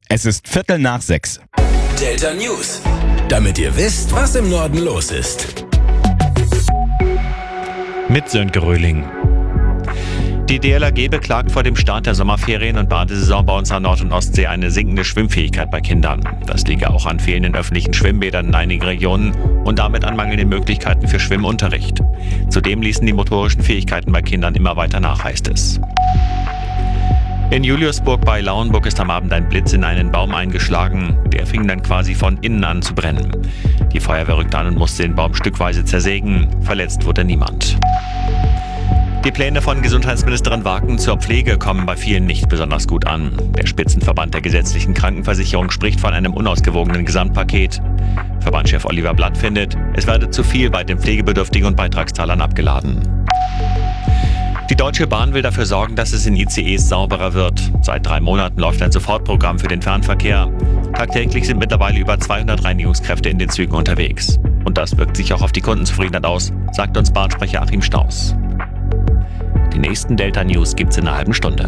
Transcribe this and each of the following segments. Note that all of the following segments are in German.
Es ist 5:45. Delta News, damit ihr wisst, was im Norden los ist. Mit Sönke Röhling. Die DLRG beklagt vor dem Start der Sommerferien und Badesaison bei uns an Nord- und Ostsee eine sinkende Schwimmfähigkeit bei Kindern. Das liege auch an fehlenden öffentlichen Schwimmbädern in einigen Regionen und damit an mangelnden Möglichkeiten für Schwimmunterricht. Zudem ließen die motorischen Fähigkeiten bei Kindern immer weiter nach, heißt es. In Juliusburg bei Lauenburg ist am Abend ein Blitz in einen Baum eingeschlagen. Der fing dann quasi von innen an zu brennen. Die Feuerwehr rückte an und musste den Baum stückweise zersägen. Verletzt wurde niemand. Die Pläne von Gesundheitsministerin Waken zur Pflege kommen bei vielen nicht besonders gut an. Der Spitzenverband der gesetzlichen Krankenversicherung spricht von einem unausgewogenen Gesamtpaket. Verbandschef Oliver Blatt findet, es werde zu viel bei den Pflegebedürftigen und Beitragszahlern abgeladen. Die Deutsche Bahn will dafür sorgen, dass es in ICEs sauberer wird. Seit 3 Monaten läuft ein Sofortprogramm für den Fernverkehr. Tagtäglich sind mittlerweile über 200 Reinigungskräfte in den Zügen unterwegs. Und das wirkt sich auch auf die Kundenzufriedenheit aus, sagt uns Bahnsprecher Achim Staus. Die nächsten Delta News gibt's in einer halben Stunde.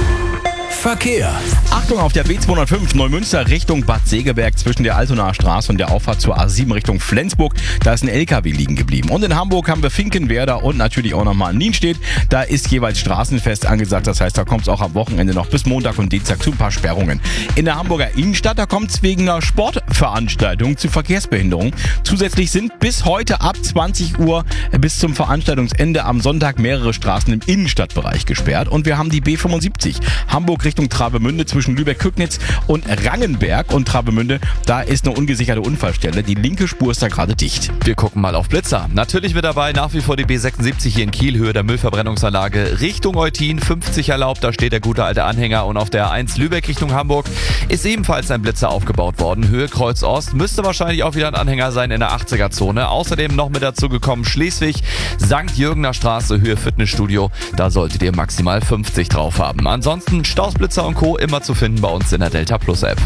Verkehr. Achtung auf der B205 Neumünster Richtung Bad Segeberg zwischen der Altonaer Straße und der Auffahrt zur A7 Richtung Flensburg. Da ist ein LKW liegen geblieben. Und in Hamburg haben wir Finkenwerder und natürlich auch nochmal Nienstedt. Da ist jeweils Straßenfest angesagt. Das heißt, da kommt es auch am Wochenende noch bis Montag und Dienstag zu ein paar Sperrungen. In der Hamburger Innenstadt, da kommt es wegen einer Sportveranstaltung zu Verkehrsbehinderung. Zusätzlich sind bis heute ab 20 Uhr bis zum Veranstaltungsende am Sonntag mehrere Straßen im Innenstadtbereich gesperrt. Und wir haben die B75 Hamburg Richtung Travemünde zwischen Lübeck-Köcknitz und Rangenberg und Travemünde. Da ist eine ungesicherte Unfallstelle. Die linke Spur ist da gerade dicht. Wir gucken mal auf Blitzer. Natürlich mit dabei nach wie vor die B76 hier in Kiel, Höhe der Müllverbrennungsanlage Richtung Eutin, 50 erlaubt, da steht der gute alte Anhänger. Und auf der A1 Lübeck Richtung Hamburg ist ebenfalls ein Blitzer aufgebaut worden. Höhe Kreuz Ost, müsste wahrscheinlich auch wieder ein Anhänger sein in der 80er-Zone. Außerdem noch mit dazu gekommen Schleswig, St. Jürgener Straße, Höhe Fitnessstudio. Da solltet ihr maximal 50 drauf haben. Ansonsten Blitzer und Co. immer zu finden bei uns in der Delta Plus App.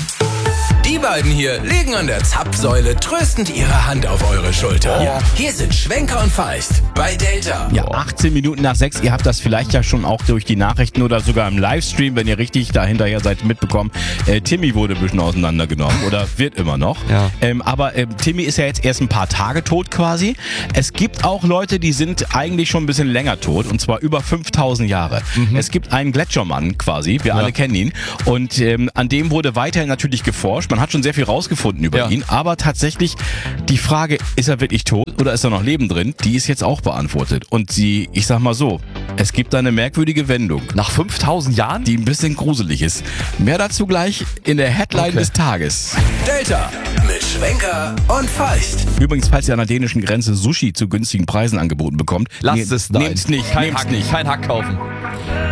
Die beiden hier legen an der Zapfsäule tröstend ihre Hand auf eure Schulter. Ja. Hier sind Schwenker und Feist bei Delta. Ja, 18 Minuten nach 6. Ihr habt das vielleicht ja schon auch durch die Nachrichten oder sogar im Livestream, wenn ihr richtig dahinterher seid, mitbekommen. Timmy wurde ein bisschen auseinandergenommen oder wird immer noch. Ja. Aber Timmy ist ja jetzt erst ein paar Tage tot quasi. Es gibt auch Leute, die sind eigentlich schon ein bisschen länger tot und zwar über 5000 Jahre. Es gibt einen Gletschermann quasi, wir alle kennen ihn. Und an dem wurde weiterhin natürlich geforscht. Man hat schon sehr viel rausgefunden über ihn, aber tatsächlich die Frage, ist er wirklich tot oder ist er noch Leben drin, die ist jetzt auch beantwortet. Und ich sag mal so, es gibt da eine merkwürdige Wendung. Nach 5000 Jahren? Die ein bisschen gruselig ist. Mehr dazu gleich in der Headline des Tages. Delta mit Schwenker und Feist. Übrigens, falls ihr an der dänischen Grenze Sushi zu günstigen Preisen angeboten bekommt, Lasst es sein. Nehmt's nicht. Kein Hack kaufen.